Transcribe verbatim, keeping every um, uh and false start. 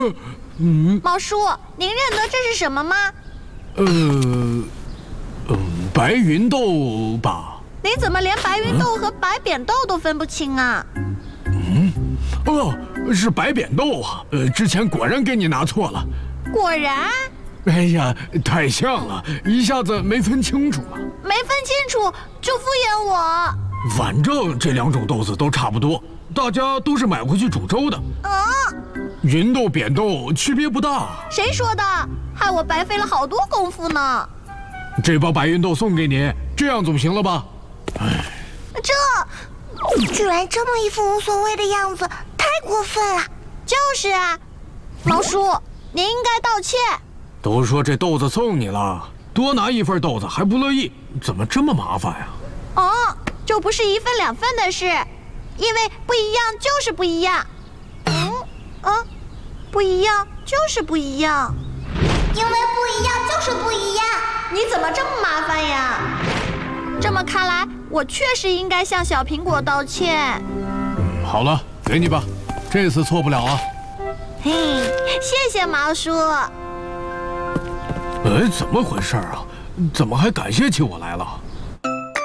嗯， 毛叔，您认得这是什么吗？ 呃，嗯，白芸豆吧？ 您怎么连白芸豆和白扁豆都分不清啊？ 嗯，哦，是白扁豆啊！呃，之前果然给你拿错了。 果然？ 哎呀，太像了，一下子没分清楚嘛。 没分清楚就敷衍我。 反正这两种豆子都差不多，大家都是买回去煮粥的。 啊？ 芸豆、扁豆区别不大。 谁说的？害我白费了好多功夫呢。 这包白芸豆送给你，这样总行了吧？哎， 这居然这么一副无所谓的样子，太过分了。 就是啊，毛叔，您应该道歉。 都说这豆子送你了，多拿一份豆子还不乐意，怎么这么麻烦呀？ 哦，就不是一份两份的事，因为不一样就是不一样。嗯啊，不一样就是不一样， 因为不一样就是不一样。 你怎么这么麻烦呀？这么看来，我确实应该向小苹果道歉。 嗯，好了，给你吧，这次错不了啊。 嘿，谢谢毛叔。 哎，怎么回事啊？怎么还感谢起我来了？